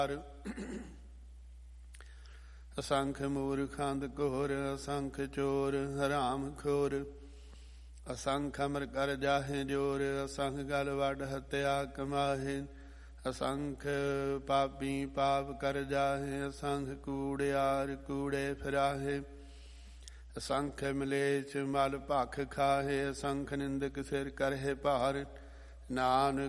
ਅਸੰਖ ਮੂਰਖੰਦ ਘੋਰ, ਅਸੰਖ ਚੋਰ ਹਰਾਮ ਖੋਰ, ਅਸੰਖ ਅਮਰ ਕਰ ਜਾਹੇ ਜੋਰ, ਅਸੰਖ ਗਲ ਵੱਡ ਹੱਤਿਆ ਕਮਾਹੇ, ਅਸੰਖ ਪਾਪੀ ਪਾਪ ਕਰ ਜਾਹੇ, ਅਸੰਖ ਕੂੜਿਆਰ ਕੂੜੇ ਫਿਰਾਹੇ, ਅਸੰਖ ਮਲੇਛ ਮਲ ਭਖ ਖਾਹੇ, ਅਸੰਖ ਨਿੰਦਕ ਸਿਰ ਕਰਹਿ ਭਾਰ, ਨਾਨਕ